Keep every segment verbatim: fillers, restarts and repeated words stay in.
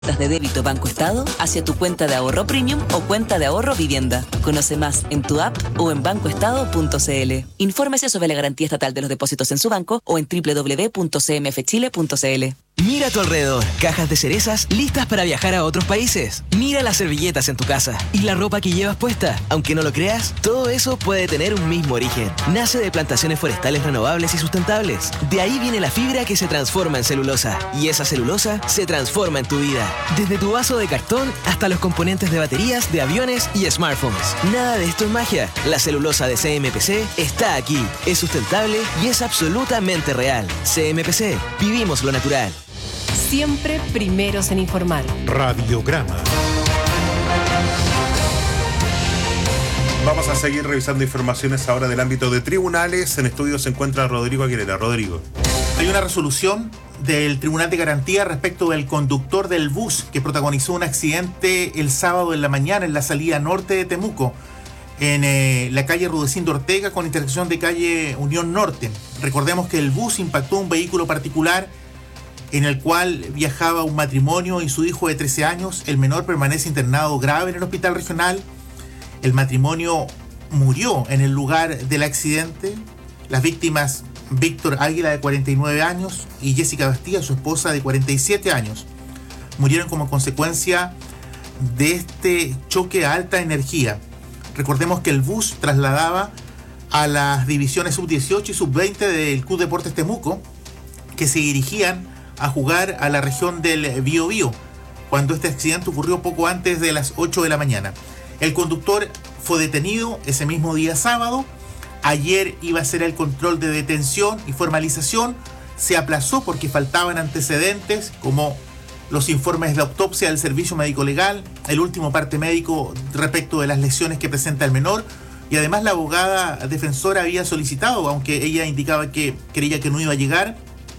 de débito Banco Estado hacia tu cuenta de ahorro premium o cuenta de ahorro vivienda. Conoce más en tu app o en banco estado punto c l. Infórmese sobre la garantía estatal de los depósitos en su banco o en doble u doble u doble u punto c m f chile punto c l. Mira a tu alrededor, cajas de cerezas listas para viajar a otros países. Mira las servilletas en tu casa y la ropa que llevas puesta. Aunque no lo creas, todo eso puede tener un mismo origen. Nace de plantaciones forestales renovables y sustentables. De ahí viene la fibra que se transforma en celulosa. Y esa celulosa se transforma en tu vida. Desde tu vaso de cartón hasta los componentes de baterías de aviones y smartphones. Nada de esto es magia. La celulosa de C M P C está aquí. Es sustentable y es absolutamente real. C M P C. Vivimos lo natural. Siempre primeros en informar. Radiograma. Vamos a seguir revisando informaciones ahora del ámbito de tribunales. En estudio se encuentra Rodrigo Aguilera. Rodrigo. Hay una resolución del Tribunal de Garantía respecto del conductor del bus que protagonizó un accidente el sábado en la mañana en la salida norte de Temuco, en eh, la calle Rudecindo Ortega con intersección de calle Unión Norte. Recordemos que el bus impactó un vehículo particular en el cual viajaba un matrimonio y su hijo de trece años. El menor permanece internado grave en el hospital regional. El matrimonio murió en el lugar del accidente. Las víctimas, Víctor Águila, de cuarenta y nueve años, y Jessica Bastía, su esposa, de cuarenta y siete años, murieron como consecuencia de este choque a alta energía. Recordemos que el bus trasladaba a las divisiones sub dieciocho y sub veinte del Club Deportes Temuco, que se dirigían a jugar a la región del Biobío, cuando este accidente ocurrió poco antes de las ocho de la mañana. El conductor fue detenido ese mismo día sábado. Ayer iba a ser el control de detención y formalización. Se aplazó porque faltaban antecedentes, como los informes de autopsia del Servicio Médico Legal, el último parte médico respecto de las lesiones que presenta el menor, y además la abogada defensora había solicitado, aunque ella indicaba que creía que no iba a llegar,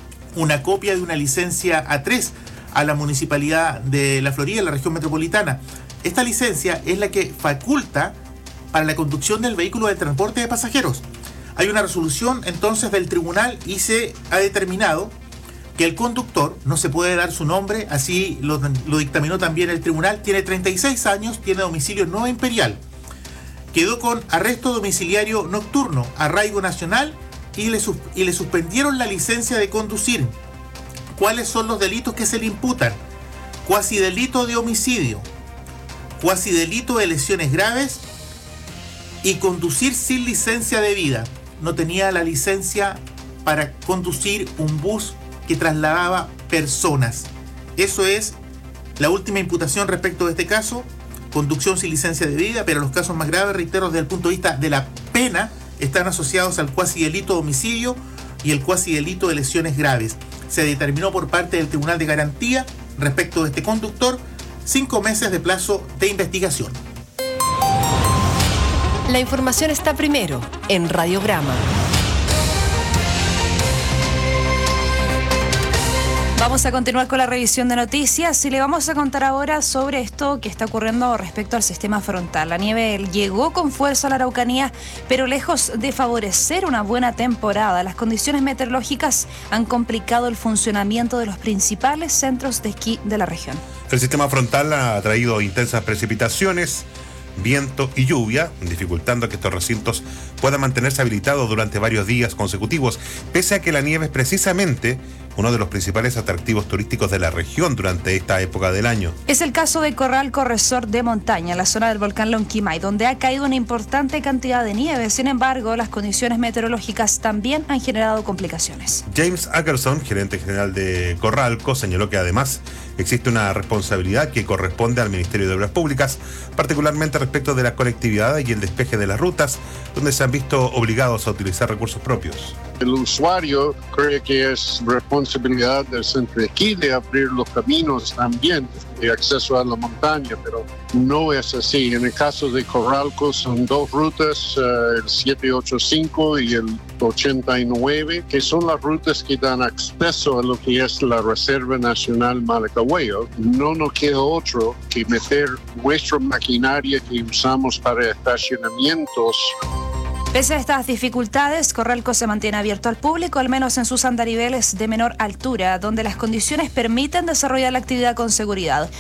una copia de una licencia A tres a la Municipalidad de La Florida, en la región metropolitana. Esta licencia es la que faculta para la conducción del vehículo de transporte de pasajeros. Hay una resolución entonces del tribunal y se ha determinado que el conductor, no se puede dar su nombre, así lo, lo dictaminó también el tribunal, tiene treinta y seis años, tiene domicilio en Nueva Imperial, quedó con arresto domiciliario nocturno, arraigo nacional, y le, y le suspendieron la licencia de conducir. ¿Cuáles son los delitos que se le imputan? Cuasi delito de homicidio, cuasi delito de lesiones graves y conducir sin licencia debida. No tenía la licencia para conducir un bus que trasladaba personas. Eso es la última imputación respecto de este caso, conducción sin licencia debida, pero los casos más graves, reitero, desde el punto de vista de la pena, están asociados al cuasi delito de homicidio y el cuasi delito de lesiones graves. Se determinó por parte del Tribunal de Garantía respecto de este conductor cinco meses de plazo de investigación. La información está primero en Radiograma. Vamos a continuar con la revisión de noticias y le vamos a contar ahora sobre esto que está ocurriendo respecto al sistema frontal. La nieve llegó con fuerza a la Araucanía, pero lejos de favorecer una buena temporada, las condiciones meteorológicas han complicado el funcionamiento de los principales centros de esquí de la región. El sistema frontal ha traído intensas precipitaciones, viento y lluvia, dificultando que estos recintos puedan mantenerse habilitados durante varios días consecutivos, pese a que la nieve es precisamente uno de los principales atractivos turísticos de la región durante esta época del año. Es el caso de Corralco Resort de Montaña, la zona del volcán Lonquimay, donde ha caído una importante cantidad de nieve. Sin embargo, las condiciones meteorológicas también han generado complicaciones. James Ackerson, gerente general de Corralco, señaló que además existe una responsabilidad que corresponde al Ministerio de Obras Públicas, particularmente respecto de la conectividad y el despeje de las rutas, donde se han visto obligados a utilizar recursos propios. El usuario cree que es responsabilidad del centro de esquí de abrir los caminos también de acceso a la montaña, pero no es así. En el caso de Corralco son dos rutas, uh, el setecientos ochenta y cinco y el ochenta y nueve, que son las rutas que dan acceso a lo que es la Reserva Nacional Malacahuello. No nos queda otro que meter nuestra maquinaria que usamos para estacionamientos Pese a estas dificultades, Corralco se mantiene abierto al público, al menos en sus andariveles de menor altura, donde las condiciones permiten desarrollar la actividad con seguridad.